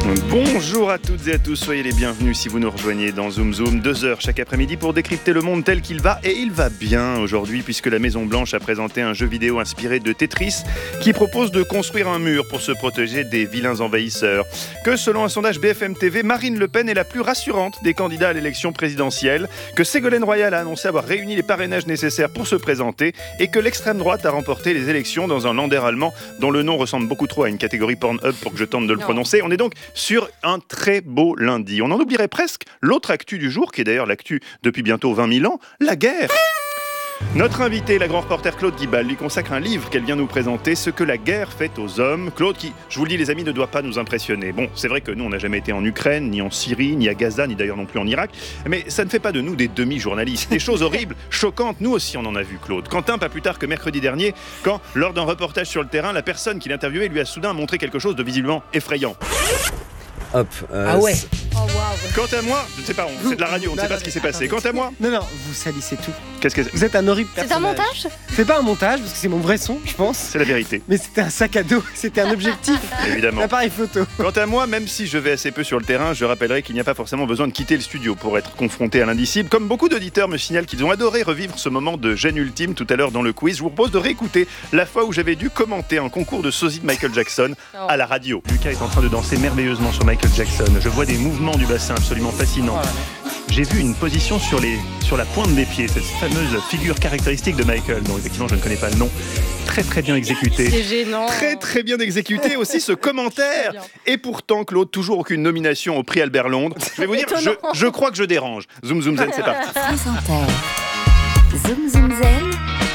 Bonjour à toutes et à tous, soyez les bienvenus si vous nous rejoignez dans Zoom Zoom, 2 heures chaque après-midi pour décrypter le monde tel qu'il va, et il va bien aujourd'hui puisque la Maison Blanche a présenté un jeu vidéo inspiré de Tetris qui propose de construire un mur pour se protéger des vilains envahisseurs. Que selon un sondage BFM TV, Marine Le Pen est la plus rassurante des candidats à l'élection présidentielle, que Ségolène Royal a annoncé avoir réuni les parrainages nécessaires pour se présenter et que l'extrême droite a remporté les élections dans un lander allemand dont le nom ressemble beaucoup trop à une catégorie Pornhub pour que je tente de le prononcer. On est donc sur un très beau lundi. On en oublierait presque l'autre actu du jour, qui est d'ailleurs l'actu depuis bientôt 20 000 ans, la guerre. Notre invité, la grande reporter Claude Guibal, lui consacre un livre qu'elle vient nous présenter, Ce que la guerre fait aux hommes. Claude qui, je vous le dis les amis, ne doit pas nous impressionner. Bon, c'est vrai que nous, on n'a jamais été en Ukraine, ni en Syrie, ni à Gaza, ni d'ailleurs non plus en Irak, mais ça ne fait pas de nous des demi-journalistes. Des choses horribles, choquantes, nous aussi on en a vu, Claude. Quentin, pas plus tard que mercredi dernier, quand, lors d'un reportage sur le terrain, la personne qui l'interviewait lui a soudain montré quelque chose de visiblement effrayant. Hop. Ah ouais. Oh wow. Quant à moi, je ne sais pas, c'est de la radio, on ne sait pas ce qui s'est passé. Quant à moi, Non, vous salissez tout. qu'est-ce que c'est ? Vous êtes un horrible C'est un personnage. montage ? C'est pas un montage, parce que c'est mon vrai son, je pense. C'est la vérité, Mais c'était un sac à dos, c'était un objectif, un évidemment. appareil photo. Quant à moi, même si je vais assez peu sur le terrain, je rappellerai qu'il n'y a pas forcément besoin de quitter le studio pour être confronté à l'indicible. Comme beaucoup d'auditeurs me signalent qu'ils ont adoré revivre ce moment de gêne ultime tout à l'heure dans le quiz, je vous propose de réécouter la fois où j'avais dû commenter un concours de sosie de Michael Jackson à la radio. Lucas est en train de danser merveilleusement sur Michael Jackson. Je vois des mouvements du bassin absolument fascinants. J'ai vu une position sur la pointe des pieds, cette fameuse figure caractéristique de Michael, dont effectivement je ne connais pas le nom. Très très bien exécuté. C'est gênant. Très bien exécuté aussi ce commentaire. Bien. Et pourtant, Claude, toujours aucune nomination au prix Albert Londres. Je vais vous dire, Étonnant. je crois que je dérange. Zoom Zoom Zen, c'est parti. France Inter. Zoom Zoom Zen.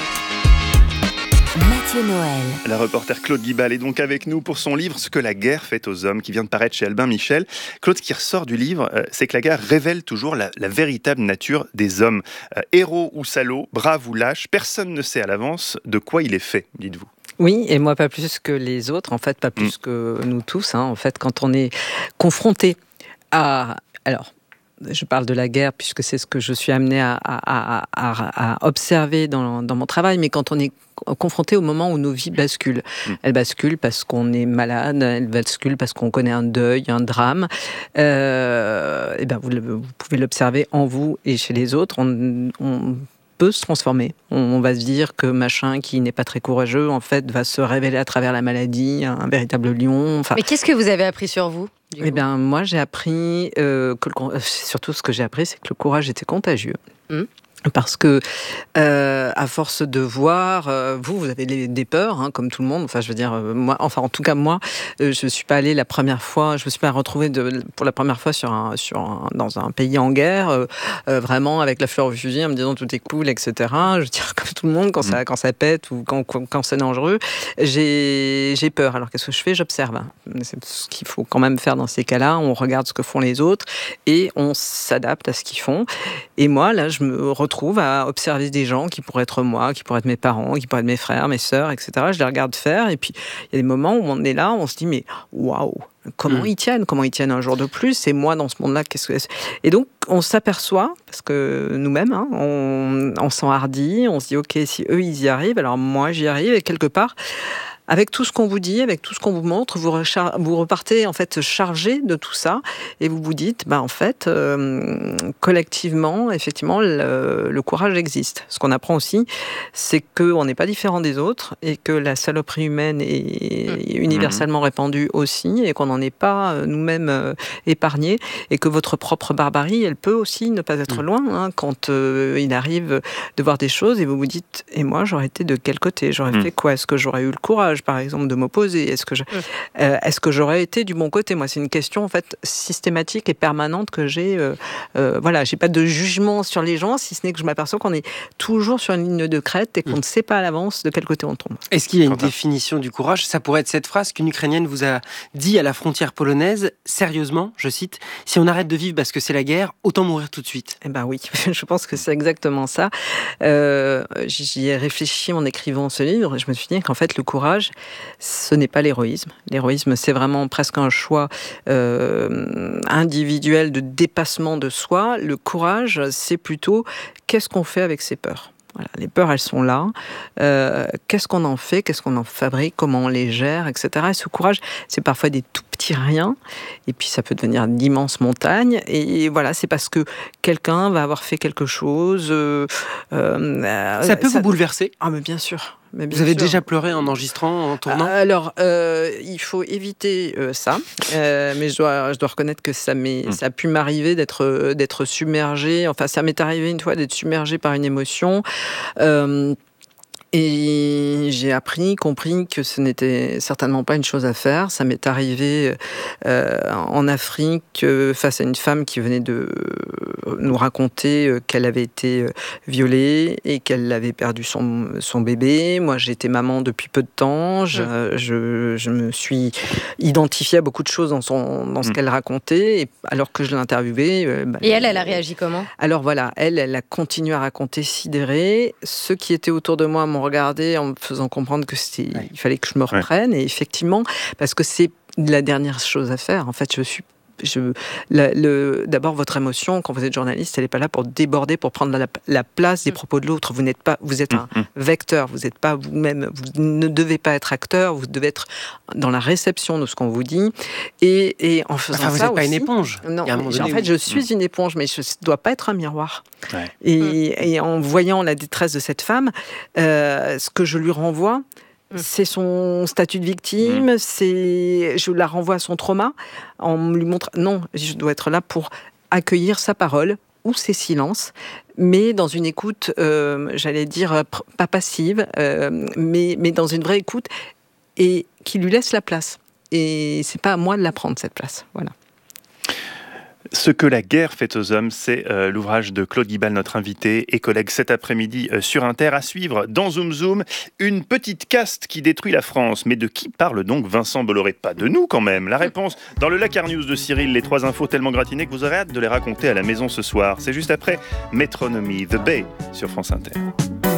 Mathieu Noël. La reporter Claude Guibal est donc avec nous pour son livre Ce que la guerre fait aux hommes, qui vient de paraître chez Albin Michel. Claude, ce qui ressort du livre, c'est que la guerre révèle toujours la véritable nature des hommes. Héros ou salauds, braves ou lâches, personne ne sait à l'avance de quoi il est fait, dites-vous. Oui, et moi pas plus que les autres, en fait, pas plus que nous tous. En fait, quand on est confronté à... Alors, je parle de la guerre puisque c'est ce que je suis amenée à observer dans mon travail, mais quand on est confronté au moment où nos vies basculent. Elles basculent parce qu'on est malade, elles basculent parce qu'on connaît un deuil, un drame. Et ben vous pouvez l'observer en vous et chez les autres. On peut se transformer. On va se dire que machin qui n'est pas très courageux, en fait, va se révéler à travers la maladie, un véritable lion. Enfin, Mais qu'est-ce que vous avez appris sur vous ? eh bien, moi, j'ai appris surtout ce que j'ai appris, c'est que le courage était contagieux. Parce que, à force de voir, vous avez des peurs, comme tout le monde. Enfin, je veux dire, moi, en tout cas, moi, je suis pas allée la première fois, je me suis pas retrouvée pour la première fois dans un pays en guerre, vraiment avec la fleur au fusil, en me disant tout est cool, etc. Je veux dire, comme tout le monde, quand ça pète ou quand c'est dangereux, j'ai peur. Alors qu'est-ce que je fais ? J'observe. C'est ce qu'il faut quand même faire dans ces cas-là. On regarde ce que font les autres et on s'adapte à ce qu'ils font. Et moi, là, je me retrouve à observer des gens qui pourraient être moi, qui pourraient être mes parents, qui pourraient être mes frères, mes sœurs, etc. Je les regarde faire et puis il y a des moments où on est là, on se dit mais waouh, comment ils tiennent un jour de plus, et moi dans ce monde-là, qu'est-ce que... Et donc on s'aperçoit, parce que nous-mêmes, on s'enhardit, on se dit ok, si eux ils y arrivent, alors moi j'y arrive, et quelque part, avec tout ce qu'on vous dit, avec tout ce qu'on vous montre, vous repartez en fait chargé de tout ça et vous vous dites, en fait, collectivement, effectivement, le courage existe. Ce qu'on apprend aussi, c'est qu'on n'est pas différent des autres et que la saloperie humaine est universellement répandue aussi et qu'on n'en est pas nous-mêmes épargnés et que votre propre barbarie, elle peut aussi ne pas être loin quand il arrive de voir des choses et vous vous dites, et moi j'aurais été de quel côté ? J'aurais fait quoi ? Est-ce que j'aurais eu le courage, par exemple, de m'opposer ? Est-ce que j'aurais été du bon côté ? Moi, c'est une question en fait systématique et permanente que j'ai. J'ai pas de jugement sur les gens, si ce n'est que je m'aperçois qu'on est toujours sur une ligne de crête et qu'on ne sait pas à l'avance de quel côté on tombe. Est-ce qu'il y a une définition du courage ? Ça pourrait être cette phrase qu'une Ukrainienne vous a dit à la frontière polonaise, sérieusement, je cite, « Si on arrête de vivre parce que c'est la guerre, autant mourir tout de suite ». Eh ben oui, je pense que c'est exactement ça. J'y ai réfléchi en écrivant ce livre et je me suis dit qu'en fait, le courage, ce n'est pas l'héroïsme. L'héroïsme, c'est vraiment presque un choix individuel de dépassement de soi. Le courage, c'est plutôt qu'est-ce qu'on fait avec ses peurs. Voilà, les peurs, elles sont là. Qu'est-ce qu'on en fait ? Qu'est-ce qu'on en fabrique ? Comment on les gère ? Etc. Et ce courage, c'est parfois des tout petits petit rien, et puis ça peut devenir d'immenses montagnes. Et voilà, c'est parce que quelqu'un va avoir fait quelque chose. Ça peut vous bouleverser? Ah, mais bien sûr. Vous avez déjà pleuré en enregistrant, en tournant? Alors, il faut éviter ça, mais je dois reconnaître que ça a pu m'arriver d'être submergée. Enfin, ça m'est arrivé une fois d'être submergée par une émotion. Et j'ai compris que ce n'était certainement pas une chose à faire. Ça m'est arrivé en Afrique face à une femme qui venait de nous raconter qu'elle avait été violée et qu'elle avait perdu son bébé. Moi, j'étais maman depuis peu de temps. Je me suis identifiée à beaucoup de choses dans ce qu'elle racontait. Et alors que je l'interviewais... Et elle a réagi comment? Alors voilà, elle a continué à raconter sidérée. Ceux qui étaient autour de moi m'ont regardé en me faisant comprendre que il fallait que je me reprenne. Et effectivement, parce que c'est la dernière chose à faire. En fait, d'abord, votre émotion, quand vous êtes journaliste, elle n'est pas là pour déborder, pour prendre la place des propos de l'autre. Vous êtes un vecteur, vous n'êtes pas vous-même, vous ne devez pas être acteur, vous devez être dans la réception de ce qu'on vous dit. Et en faisant ça vous n'êtes pas aussi, une éponge. Non, en fait, je suis une éponge, mais je ne dois pas être un miroir. Ouais. Et en voyant la détresse de cette femme, ce que je lui renvoie, c'est son statut de victime, je la renvoie à son trauma, en lui montrant, non, je dois être là pour accueillir sa parole ou ses silences, mais dans une écoute, j'allais dire, pas passive, mais dans une vraie écoute, et qui lui laisse la place. Et c'est pas à moi de la prendre, cette place. Voilà. Ce que la guerre fait aux hommes, c'est l'ouvrage de Claude Guibal, notre invité et collègue cet après-midi sur Inter. À suivre dans Zoom Zoom, une petite caste qui détruit la France. Mais de qui parle donc Vincent Bolloré? Pas de nous quand même. La réponse dans le Lakar News de Cyril, les 3 infos tellement gratinées que vous aurez hâte de les raconter à la maison ce soir. C'est juste après Metronomy, The Bay sur France Inter.